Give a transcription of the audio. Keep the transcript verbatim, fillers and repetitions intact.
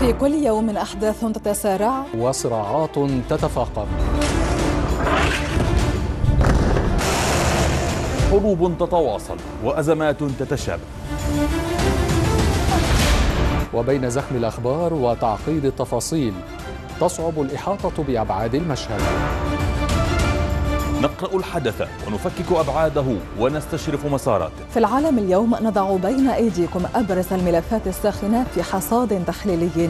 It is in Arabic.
في كل يوم أحداث تتسارع وصراعات تتفاقم، حروب تتواصل وأزمات تتشابه، وبين زخم الأخبار وتعقيد التفاصيل تصعب الإحاطة بأبعاد المشهد. نقرأ الحدث ونفكك أبعاده ونستشرف مساراته. في العالم اليوم نضع بين أيديكم أبرز الملفات الساخنة في حصاد تحليلي